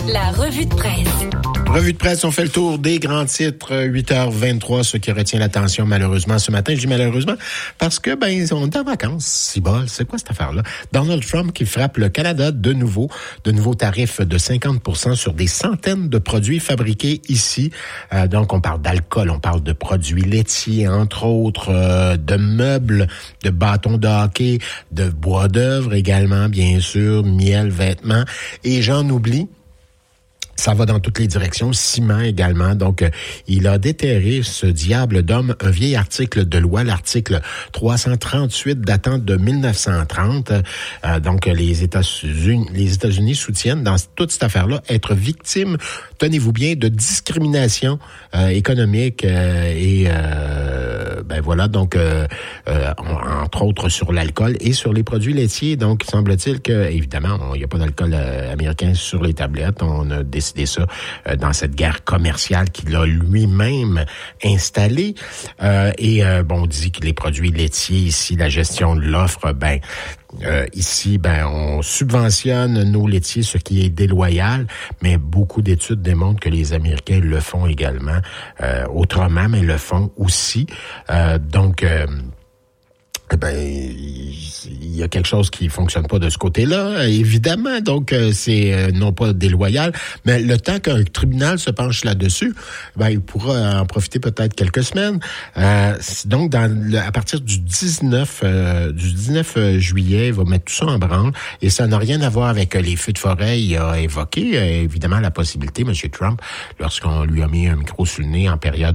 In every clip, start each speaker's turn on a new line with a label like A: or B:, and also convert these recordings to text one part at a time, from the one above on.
A: La revue de presse.
B: Revue de presse, on fait le tour des grands titres, 8h23, ce qui retient l'attention malheureusement ce matin. Je dis malheureusement parce que, on est en vacances. Si bol, c'est quoi cette affaire-là? Donald Trump qui frappe le Canada de nouveaux tarifs de 50% sur des centaines de produits fabriqués ici. Donc, on parle d'alcool, on parle de produits laitiers, entre autres, de meubles, de bâtons de hockey, de bois d'œuvre également, bien sûr, miel, vêtements. Et j'en oublie. Ça va dans toutes les directions, ciment également. Donc, il a déterré, ce diable d'homme, un vieil article de loi, l'article 338 datant de 1930. Donc, les États-Unis soutiennent dans toute cette affaire-là être victimes, tenez-vous bien, de discrimination économique donc entre autres sur l'alcool et sur les produits laitiers. Donc, semble-t-il que, évidemment, il n'y a pas d'alcool américain sur les tablettes. On a décidé ça dans cette guerre commerciale qu'il a lui-même installée. On dit que les produits laitiers ici, la gestion de l'offre, ici, on subventionne nos laitiers, ce qui est déloyal, mais beaucoup d'études démontrent que les Américains le font également autrement, mais le font aussi. Il y a quelque chose qui fonctionne pas de ce côté-là, évidemment. Donc, c'est non pas déloyal, mais le temps qu'un tribunal se penche là-dessus, il pourra en profiter peut-être quelques semaines. Donc, à partir du 19 juillet, il va mettre tout ça en branle, et ça n'a rien à voir avec les feux de forêt. Il a évoqué, évidemment, la possibilité, M. Trump, lorsqu'on lui a mis un micro sur le nez en période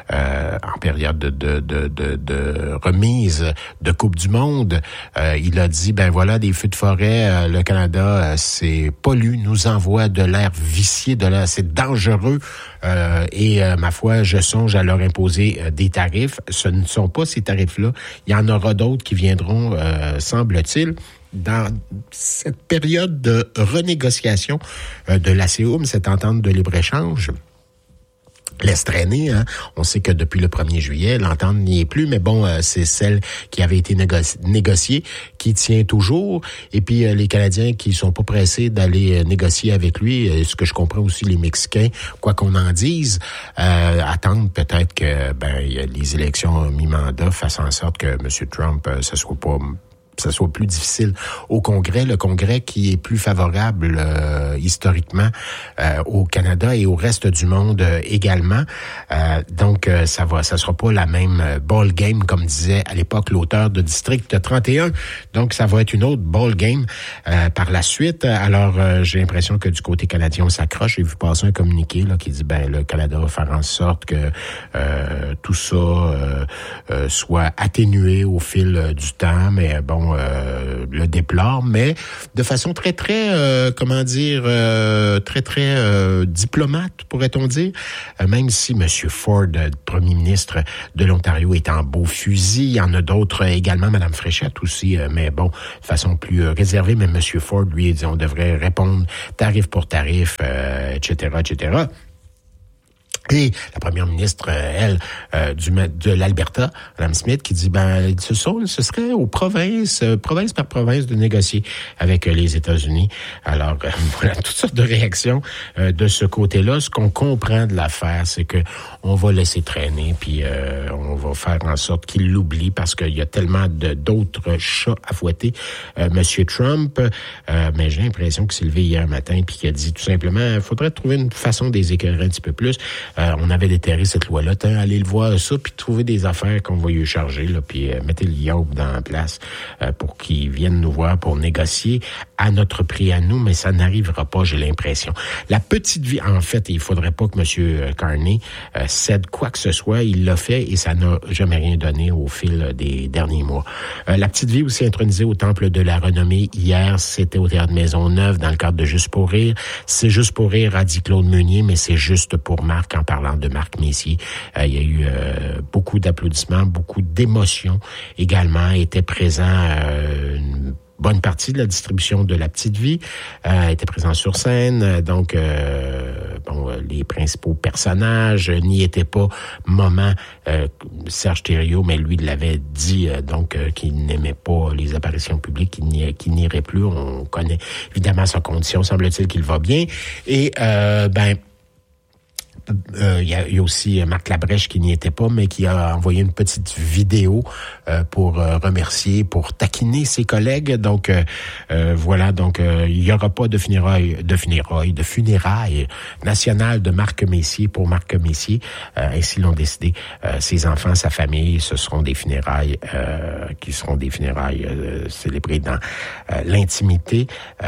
B: de remise de Coupe du Monde, il a dit, des feux de forêt, le Canada, c'est pollue, nous envoie de l'air vicié, c'est dangereux, ma foi, je songe à leur imposer des tarifs. Ce ne sont pas ces tarifs-là. Il y en aura d'autres qui viendront, semble-t-il, dans cette période de renégociation de l'ACOUM, cette entente de libre-échange. Laisse traîner, hein. On sait que depuis le 1er juillet, l'entente n'y est plus, mais c'est celle qui avait été négociée, qui tient toujours. Et puis, les Canadiens qui sont pas pressés d'aller négocier avec lui, ce que je comprends aussi, les Mexicains, quoi qu'on en dise, attendent peut-être que les élections mi-mandat fassent en sorte que M. Trump, ça soit plus difficile au Congrès, le Congrès qui est plus favorable historiquement au Canada et au reste du monde également. Donc ça sera pas la même ball game comme disait à l'époque l'auteur de District 31. Donc ça va être une autre ball game par la suite. Alors j'ai l'impression que du côté canadien on s'accroche. J'ai vu passer un communiqué là qui dit le Canada va faire en sorte que tout ça soit atténué au fil du temps, mais le déplore, mais de façon très, très, diplomate, pourrait-on dire. Même si M. Ford, premier ministre de l'Ontario, est en beau fusil, il y en a d'autres également, Mme Fréchette aussi, mais de façon plus réservée, mais M. Ford, lui, on devrait répondre tarif pour tarif, etc., etc. Et la première ministre, elle, de l'Alberta, Mme Smith, qui dit, ce serait aux province par province, de négocier avec les États-Unis. Alors, voilà, toutes sortes de réactions de ce côté-là. Ce qu'on comprend de l'affaire, c'est que on va laisser traîner, puis on va faire en sorte qu'il l'oublie, parce qu'il y a tellement d'autres chats à fouetter. Monsieur Trump, mais j'ai l'impression qu'il s'est levé hier matin, puis qu'il a dit tout simplement, il faudrait trouver une façon de les écœurer un petit peu plus. On avait déterré cette loi-là. Allez le voir ça, puis trouver des affaires qu'on va lui charger, là, puis mettez le yoke dans la place pour qu'ils viennent nous voir pour négocier à notre prix à nous, mais ça n'arrivera pas, j'ai l'impression. La petite vie, en fait, il faudrait pas que M. Carney cède quoi que ce soit. Il l'a fait et ça n'a jamais rien donné au fil des derniers mois. La petite vie aussi intronisée au Temple de la Renommée. Hier, c'était au Théâtre Maisonneuve dans le cadre de Juste pour rire. C'est Juste pour rire, a dit Claude Meunier, mais c'est juste pour Marc en parlant de Marc Messier. Il y a eu beaucoup d'applaudissements, beaucoup d'émotions également. Était présent une bonne partie de la distribution de La Petite Vie, était présent sur scène. Donc, les principaux personnages n'y étaient pas. Moment, Serge Thériault, mais lui l'avait dit qu'il n'aimait pas les apparitions publiques, qu'il n'irait plus. On connaît évidemment sa condition, semble-t-il qu'il va bien. Et il y a aussi Marc Labrèche qui n'y était pas, mais qui a envoyé une petite vidéo pour remercier, pour taquiner ses collègues. Donc voilà, il y aura pas de funérailles nationales de Marc Messier pour Marc Messier. Ainsi l'ont décidé ses enfants, sa famille. Ce seront des funérailles qui seront des funérailles célébrées dans l'intimité.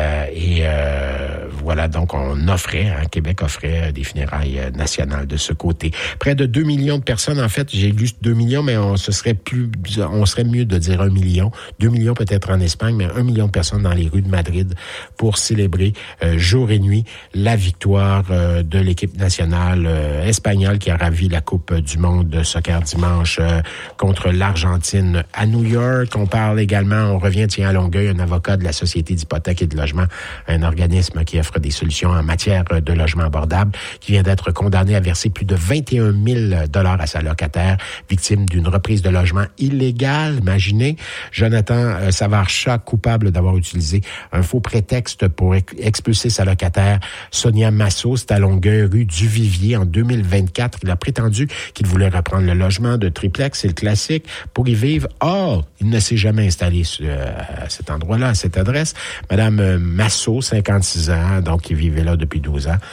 B: Voilà, donc Québec offrait des funérailles nationales de ce côté. Près de 2 millions de personnes, en fait, j'ai lu 2 millions, mais on serait mieux de dire 1 million. 2 millions peut-être en Espagne, mais 1 million de personnes dans les rues de Madrid pour célébrer jour et nuit la victoire de l'équipe nationale espagnole qui a ravi la Coupe du monde de soccer dimanche contre l'Argentine à New York. On revient à Longueuil, un avocat de la Société d'hypothèque et de logement, un organisme qui offre des solutions en matière de logement abordable, qui vient d'être condamné à verser plus de 21 000 $ à sa locataire, victime d'une reprise de logement illégale. Imaginez, Jonathan Savard-Chat, coupable d'avoir utilisé un faux prétexte pour expulser sa locataire, Sonia Massot, c'est à Longueuil, rue du Vivier, en 2024. Il a prétendu qu'il voulait reprendre le logement de triplex, c'est le classique, pour y vivre. Or, il ne s'est jamais installé à cet endroit-là, à cette adresse. Madame Massot, 56 ans, donc qui vivait là depuis 12 ans,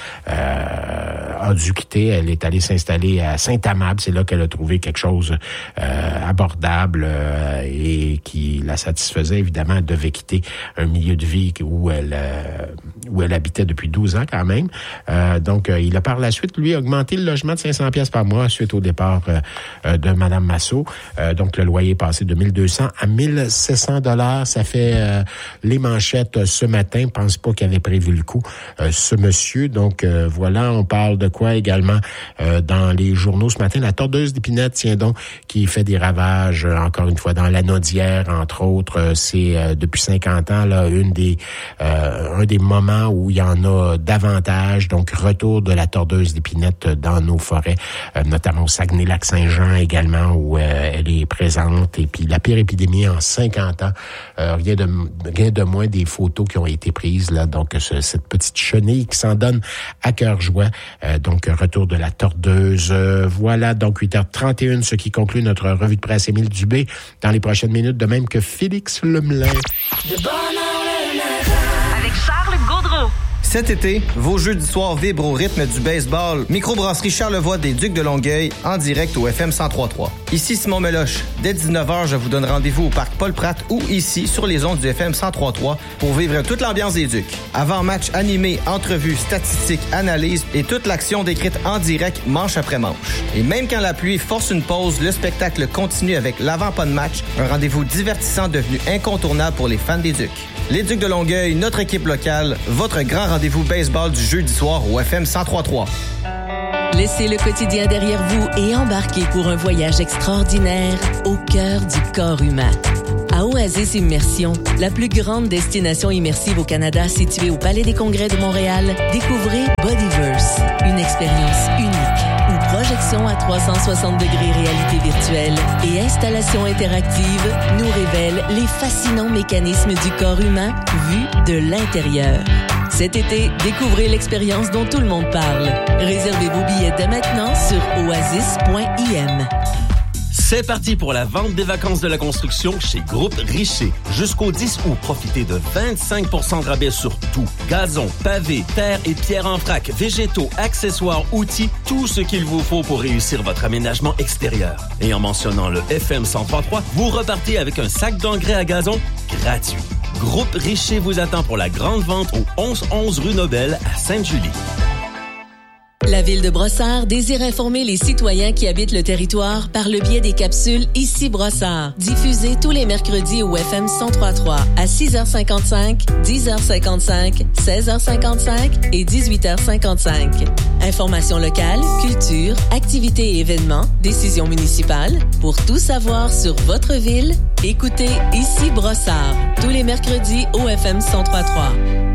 B: a dû quitter. Elle est allée s'installer à Saint-Amable. C'est là qu'elle a trouvé quelque chose abordable et qui la satisfaisait. Évidemment, elle devait quitter un milieu de vie où elle habitait depuis 12 ans quand même. Donc, il a par la suite, lui, augmenté le logement de 500 pièces par mois suite au départ de Madame Massot. Donc, le loyer est passé de 1200 à 1700 $. Ça fait les manchettes ce matin. Je pense pas qu'il avait prévu le coup, ce monsieur. Donc, voilà, on parle de quoi également dans les journaux ce matin. La tordeuse d'épinette, tiens donc, qui fait des ravages, encore une fois, dans la Naudière, entre autres. C'est depuis 50 ans, là, un des moments où il y en a davantage. Donc, retour de la tordeuse d'épinette dans nos forêts, notamment au Saguenay-Lac-Saint-Jean également, où elle est présente. Et puis, la pire épidémie en 50 ans. Rien de moins des photos qui ont été prises, là. Donc, cette petite chenille qui s'en donne à cœur joie. Donc, retour de la tordeuse. Voilà, donc 8h31, ce qui conclut notre revue de presse. Émile Dubé dans les prochaines minutes, de même que Félix Lemelin.
A: Avec Charles Gaudreau.
C: Cet été, vos jeudis soirs vibrent au rythme du baseball. Microbrasserie Charlevoix des Ducs de Longueuil, en direct au FM 103.3. Ici Simon Meloche. Dès 19h, je vous donne rendez-vous au Parc Paul-Pratt ou ici, sur les ondes du FM 103.3, pour vivre toute l'ambiance des Ducs. Avant-match animé, entrevues, statistiques, analyses et toute l'action décrite en direct, manche après manche. Et même quand la pluie force une pause, le spectacle continue avec l'avant-pas de match, un rendez-vous divertissant devenu incontournable pour les fans des Ducs. Les Ducs de Longueuil, notre équipe locale, votre grand rendez-vous baseball du jeudi soir au FM 103.3.
D: Laissez le quotidien derrière vous et embarquez pour un voyage extraordinaire au cœur du corps humain. À Oasis Immersion, la plus grande destination immersive au Canada située au Palais des Congrès de Montréal, découvrez Bodyverse, une expérience unique où projection à 360 degrés réalité virtuelle et installation interactive nous révèlent les fascinants mécanismes du corps humain vus de l'intérieur. Cet été, découvrez l'expérience dont tout le monde parle. Réservez vos billets dès maintenant sur oasis.im.
E: C'est parti pour la vente des vacances de la construction chez Groupe Richer. Jusqu'au 10 août, profitez de 25% de rabais sur tout. Gazon, pavés, terre et pierres en vrac, végétaux, accessoires, outils, tout ce qu'il vous faut pour réussir votre aménagement extérieur. Et en mentionnant le FM 103.3, vous repartez avec un sac d'engrais à gazon gratuit. Groupe Richer vous attend pour la grande vente au 1111 rue Nobel à Sainte-Julie.
D: La Ville de Brossard désire informer les citoyens qui habitent le territoire par le biais des capsules Ici Brossard, diffusées tous les mercredis au FM 103.3 à 6h55, 10h55, 16h55 et 18h55. Informations locales, culture, activités et événements, décisions municipales. Pour tout savoir sur votre ville, écoutez Ici Brossard, tous les mercredis au FM 103.3.